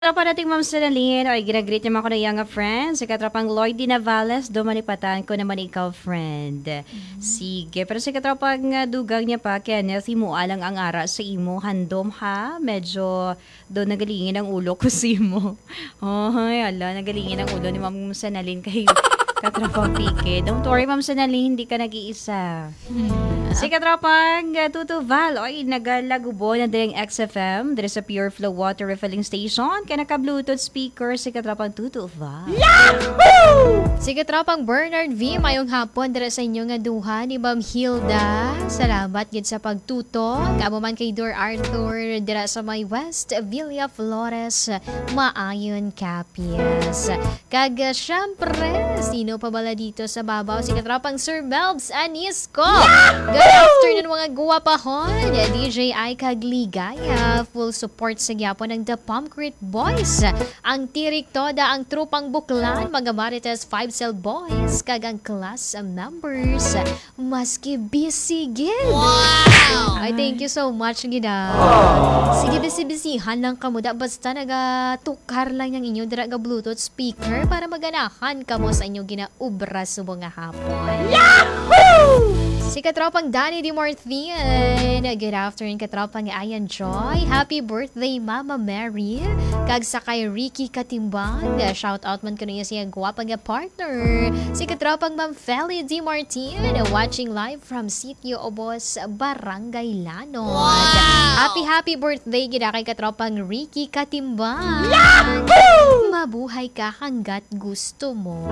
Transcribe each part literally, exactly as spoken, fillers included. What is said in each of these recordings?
Tropa nating Ma'am Senalyn, ay ginagreet naman ko na yung friend. Si katropang Lloydie Navales, dumanipatan ko naman ikaw, friend. Mm-hmm. Sige, pero si katropang uh, dugang niya pa, Kenneth, imo alang ang ara sa imo, handom ha? Medyo doon nagalingin ang ulo ko sa imo. Oh, ay, ala, nagalingin ang ulo ni Ma'am Senalyn kay katropang Pike. Don't worry, Ma'am Senalyn, hindi ka nag-iisa. Hmm. Si katropang uh, Tutu Val, ay nagalagubo na din X F M, there is a Pure Flow Water Refilling Station, kaya naka-Bluetooth speaker si katropang Tutu Val. Yahoo! Si katropang Bernard V, mayong hapon dira sa inyong nga duha ni Ma'am Hilda. Salamat gid sa pagtuto. Kamo man kay Dor Arthur dira sa may West Villa Flores, Maayon, Capias. Kag syempre, sino pa bala dito sa babaw? Si katropang Sir Melbs Anisco. Good afternoon mga guwapahon. D J I Kagligaya. Full support sa gyapon ng The Pumpcrit Boys. Ang tirik toda ang trupang buklan. Mga Marites five Cell Boys. Kag ang class of numbers. Maski busy gid. Wow! Ay, thank you so much gida. Sige, busy-busyhan lang kamo. Da basta nagatukar lang yung inyo dira ga Bluetooth speaker para maganahan kamo sa inyo ginaubra subong nga hapon. Yahoo! Si katropang Danny Di Marthian. Good afternoon, katropang Ayan Joy. Happy birthday, Mama Mary. Kag sa kay Ricky Katimbang. Shout out man ko niya siya guwapang partner. Si katropang Ma'am Feli Di Martin. Watching live from Sitio Obos, Barangay Lanod. Wow! Happy, happy birthday gina kay katropang Ricky Katimbang. Yahoo! Mabuhay ka hanggat gusto mo.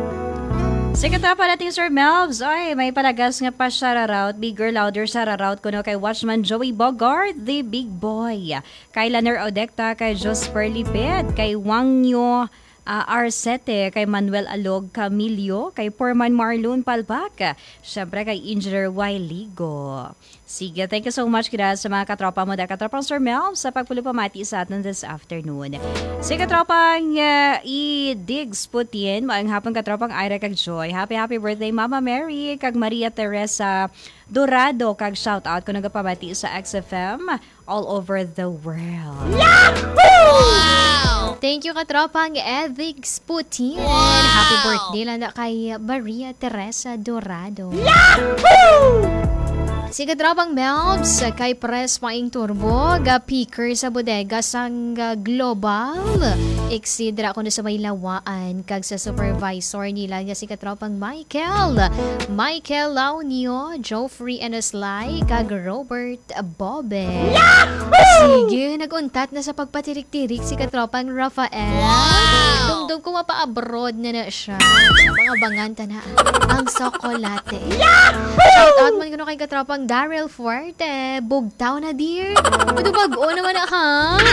Si katropa nating Sir Melvs, ay may palagas nga pa shoutout, bigger louder shoutout ko no kay Watchman Joey Bogart, the big boy. Kay Lanner Odecta, kay Josper Liped, kay Wangyo uh, Arcete, kay Manuel Alog Camilio, kay Porman Marlon Palpac, syempre kay Engineer Y. Ligo. Sige, thank you so much kira sa mga katropa mo da katropang Sir Mel sa pagpulupamati sa atin this afternoon. Si katropang uh, i-digs putin, maang hapon katropang Ira kag Joy. Happy happy birthday Mama Mary kag Maria Teresa Dorado kag shout out ko nagapamati sa X F M all over the world. Yahoo! Wow! Thank you katropang Eddigs Putin. Wow! Happy birthday lang na kay Maria Teresa Dorado. Yahoo! Si katropang Melbs kay Press Paing Turbo, ga picker sa bodega sang Global. Exidra ako na sa may lawaan kag sa supervisor nila nga si katropang Michael. Michael Launio, Joffrey and Sly, kag Robert Bobe. Yahoo! Sige, naguntat na sa pagpatirik-tirik si katropang Rafael. Wow! Dumdum ko mapa-abroad na na siya. Mga banganta na ang sokolate. Yahoo! Shout out man ko kay katropang Daryl Fuerte, bugtaw na dear. Ito bago naman na ha?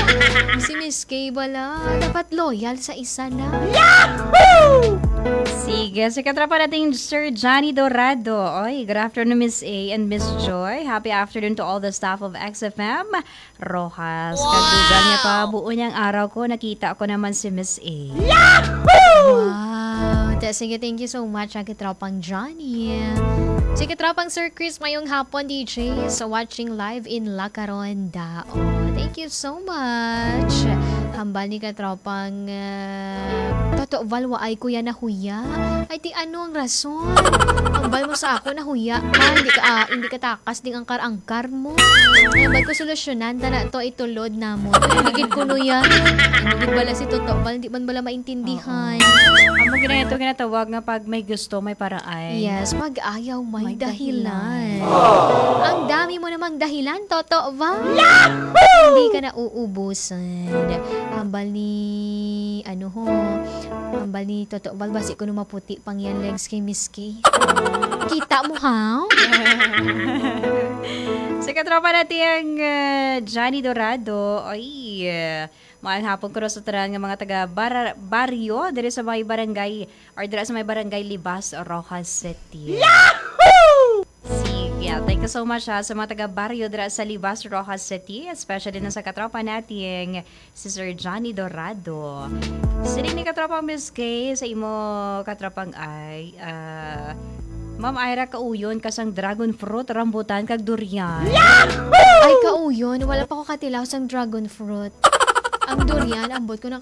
Si Miss Kay bala, dapat loyal sa isa na. Yahoo! Sige, si katropa nating Sir Johnny Dorado. Oy, good afternoon Miss A and Miss Joy. Happy afternoon to all the staff of X F M Rojas. Wow! Kadugan niya pa, buo niyang araw ko, nakita ko naman si Miss A. Yahoo! Wow! Sige, thank you so much, katropang Johnny. Si katropang Sir Chris mayong hapon D J sa watching live in Lacaron Dao. Thank you so much. Hambal ni katropang uh, Toto Valwa ay kuya na huya. Ay ti ano ang rason? Hambal mo sa ako na huya ka. Hindi ka, uh, hindi ka takas ding angkar-angkar mo. Hambal ko solusyonan na to itulod na mo. Higit ko no yan. Higit bala si Toto Val. Hindi man bala maintindihan. Ang mga ito ginatawag nga pag may gusto may paraan. Yes, pag ayaw may, may dahilan. dahilan. Ang dami mo namang dahilan, Toto Val. Yahoo! Hindi ka na uubusan. Hambal ni, ano ho, hambal ni Toto Val, basi ko na maputi pang yan legs kay Miss K. Kita mo, ha? Sa katropa natin uh, Johnny Dorado, ay, uh, maayong hapon ko sa taran ng mga taga bar- baryo, dito sa may barangay, or dito sa may barangay Libas, Rojas City. Yahoo! Sige, thank you so much ha, sa mga taga baryo dito sa Libas, Rojas City, especially na sa katropa nating si Sir Johnny Dorado. Sili ni katropa Miss K, sa imo katropang ay, ah, uh, Ma'am Ira, kauyon kasang dragon fruit, rambutan, kag durian. Yahoo! Ay, kauyon. Wala pa ko katilaw sang dragon fruit. Ang durian, ambot ko